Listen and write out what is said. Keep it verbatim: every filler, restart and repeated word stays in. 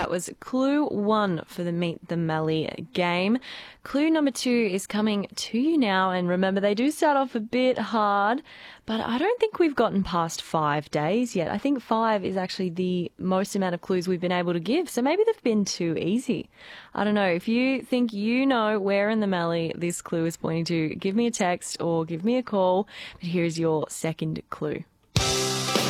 That was clue one for the Meet the Mallee game. Clue number two is coming to you now, and remember, they do start off a bit hard, but I don't think we've gotten past five days yet. I think five is actually the most amount of clues we've been able to give, so maybe they've been too easy. I don't know. If you think you know where in the Mallee this clue is pointing to, give me a text or give me a call. But here's your second clue.